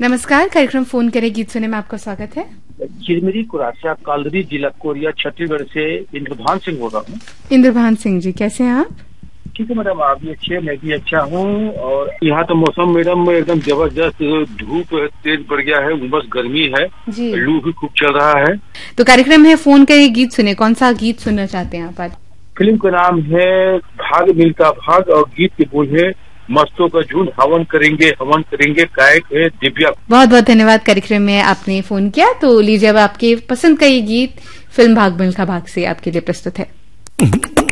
नमस्कार, कार्यक्रम फोन करे गीत सुने में आपका स्वागत है। चिरमिरी कुरासिया कालरी जिला कोरिया छत्तीसगढ़ से इंद्रभान सिंह हो रहा हूँ। इंद्रभान सिंह जी, कैसे हैं आप? ठीक है मैडम, आप भी अच्छे, मैं भी अच्छा हूँ। और यहाँ तो मौसम मैडम एकदम जबरदस्त, धूप तेज बढ़ गया है, उमस गर्मी है, लू भी खूब चल रहा है। तो कार्यक्रम है फोन करे गीत सुने, कौन सा गीत सुनना चाहते हैं आप आज? फिल्म का नाम है भाग मिल्खा भाग और गीत की बोल है मस्तों का झुंड हवन करेंगे गायक है दिव्या। बहुत बहुत धन्यवाद, कार्यक्रम में आपने फोन किया। तो लीजिए अब आपके पसंद का ये गीत फिल्म भाग मिल्खा भाग से आपके लिए प्रस्तुत है।